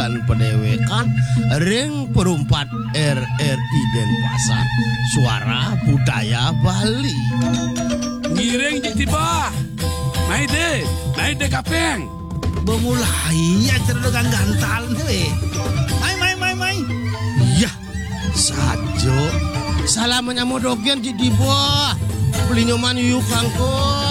dan pedewekan ring perumpat RRI Denpasar. Suara budaya Bali. Ngiring di tiba. Maide kapeng. Bemulai acara dengan gantal nih. Mai. Yah, sajo. Salam menyamodogen di bawah. Beli nyoman yuk kangko.